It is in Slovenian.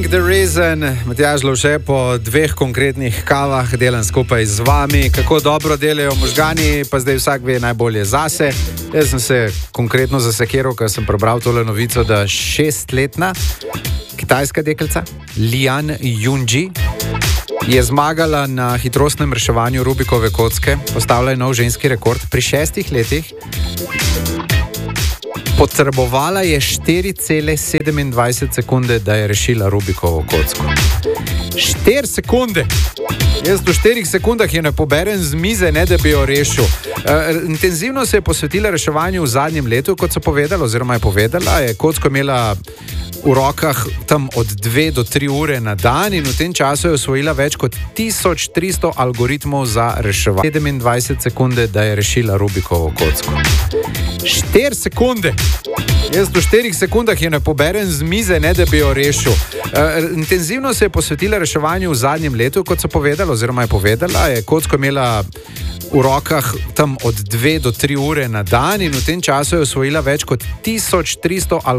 the Reason, Matjaž Lovše po dveh konkretnih kavah delam skupaj z vami. Kako dobro delajo možgani, pa zdaj vsak ve najbolje zase. Jaz sem se konkretno zasekiral, ker sem prebral tole novico, da 6-letna kitajska deklica Lian Yunji je zmagala na hitrostnem reševanju Rubikove kocke, postavila je nov ženski rekord. Pri 6 letih potrebovala je 4,27 sekunde, da je rešila Rubikovo kocko. 4 sekunde! Jaz v 4 sekundah jo ne poberem z mize, ne da bi jo rešil. Intenzivno se je posvetila reševanju v zadnjem letu, kot so povedali, oziroma je povedala, je kocko imela v rokah tam od 2 do 3 ure na dan in v tem času je osvojila več kot 1300 algoritmov za reševanje. 27 sekunde, da je rešila Rubikovo kocko. 4 sekunde! Jaz v 4 sekundah jo ne poberem z mize, ne da bi jo rešil. Intenzivno se je posvetila reševanju v zadnjem letu, kot so povedali, oziroma je povedala, je kocko imela v rokah tam od 2 do 3 ure na dan in v tem času je osvojila več kot 1300 algoritmov.